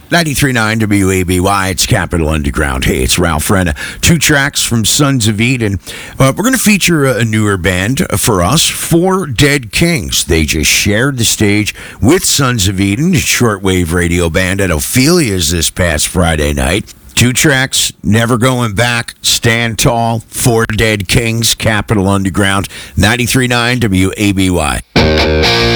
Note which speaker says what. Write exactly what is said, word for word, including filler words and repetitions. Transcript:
Speaker 1: ninety-three point nine W A B Y, it's Capital Underground. Hey, it's Ralph Renna. Two tracks from Sons of Eden. Uh, we're going to feature a, a newer band for us, Four Dead Kings. They just shared the stage with Sons of Eden, a shortwave radio band at Ophelia's this past Friday night. Two tracks, Never Going Back, Stand Tall, Four Dead Kings, Capital Underground, ninety-three point nine W A B Y.